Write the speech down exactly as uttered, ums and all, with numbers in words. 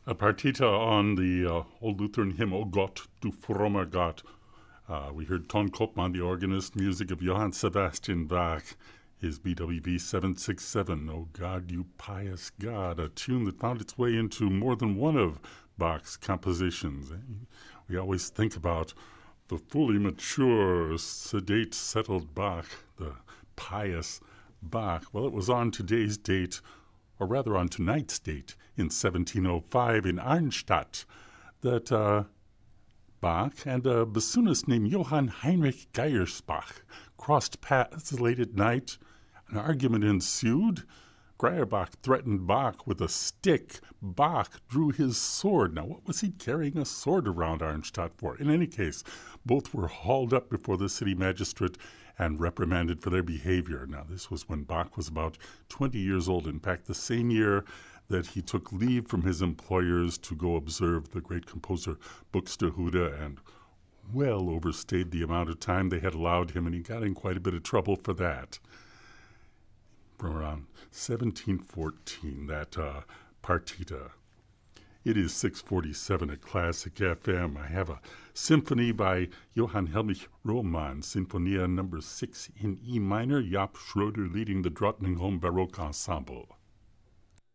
A partita on the uh, Old Lutheran hymn, O Gott, du frommer Gott. Uh, we heard Ton Kopman, the organist, music of Johann Sebastian Bach, his B W V seven six seven, O God, you pious God, a tune that found its way into more than one of Bach's compositions. We always think about the fully mature, sedate, settled Bach, the pious Bach. Well, it was on today's date, or rather on tonight's date, in seventeen oh five in Arnstadt, that uh, Bach and a bassoonist named Johann Heinrich Geyersbach crossed paths late at night. An argument ensued. Geyersbach threatened Bach with a stick. Bach drew his sword. Now, what was he carrying a sword around Arnstadt for? In any case, both were hauled up before the city magistrate and reprimanded for their behavior. Now, this was when Bach was about twenty years old. In fact, the same year that he took leave from his employers to go observe the great composer Buxtehude, and well overstayed the amount of time they had allowed him, and he got in quite a bit of trouble for that. From around seventeen fourteen, that uh, partita. It is six forty-seven at Classic F M. I have a symphony by Johann Helmich Rohmann, Sinfonia number six in E minor, Jaap Schroeder leading the Drottningholm Baroque Ensemble.